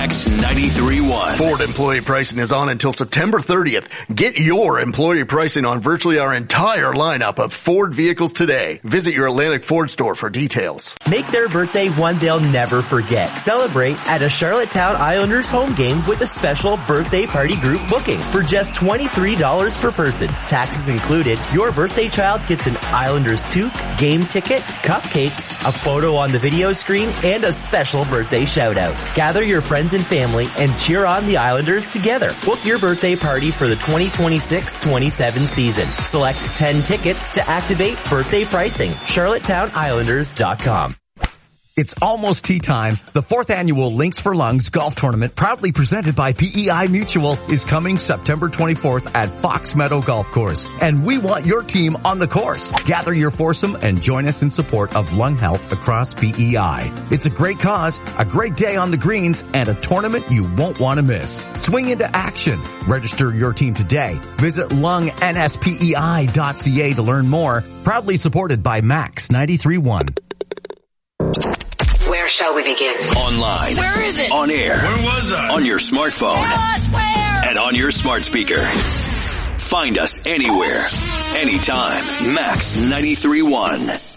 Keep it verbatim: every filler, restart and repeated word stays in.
Max ninety-three point one. Ford employee pricing is on until September thirtieth. Get your employee pricing on virtually our entire lineup of Ford vehicles today. Visit your Atlantic Ford store for details. Make their birthday one they'll never forget. Celebrate at a Charlottetown Islanders home game with a special birthday party group booking for just twenty-three dollars per person. Taxes included. Your birthday child gets an Islanders toque, game ticket, cupcakes, a photo on the video screen, and a special birthday shout out. Gather your friends and family and cheer on the Islanders together. Book your birthday party for the twenty twenty-six twenty-seven season. Select ten tickets to activate birthday pricing. Charlottetown Islanders dot com. It's almost tea time. The fourth annual Links for Lungs golf tournament, proudly presented by P E I Mutual, is coming September twenty-fourth at Fox Meadow Golf Course. And we want your team on the course. Gather your foursome and join us in support of lung health across P E I. It's a great cause, a great day on the greens, and a tournament you won't want to miss. Swing into action. Register your team today. Visit lung n s p e i dot c a to learn more. Proudly supported by Max ninety-three point one. Where shall we begin? Online. Where is it? On air. Where was I? On your smartphone. Tell us where! And on your smart speaker. Find us anywhere, anytime. Max ninety-three point one.